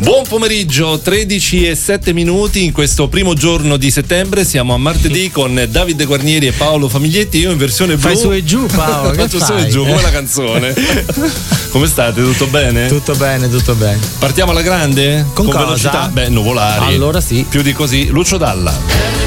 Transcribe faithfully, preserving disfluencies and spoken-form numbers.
Buon pomeriggio, tredici e sette minuti in questo primo giorno di settembre. Siamo a martedì con Davide Guarnieri e Paolo Famiglietti. Io in versione blu. Fai su e giù, Paolo. Faccio su e giù come la canzone. Come state? Tutto bene? Tutto bene, tutto bene. Partiamo alla grande? Con, con cosa? Velocità? Beh, nuvolari. Allora sì. Più di così. Lucio Dalla.